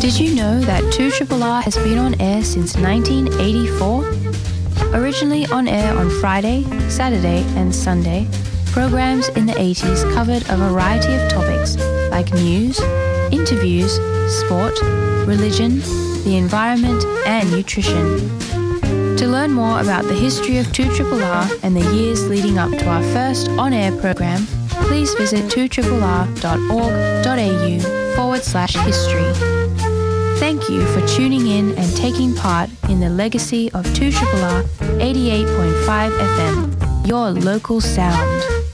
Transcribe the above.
Did you know that 2RRR has been on air since 1984? Originally on air on Friday, Saturday and Sunday, programs in the 80s covered a variety of topics like news, interviews, sport, religion, the environment and nutrition. To learn more about the history of 2RRR and the years leading up to our first on-air program, please visit 2rrr.org.au/history. Thank you for tuning in and taking part in the legacy of 2RRR 88.5 FM, your local sound.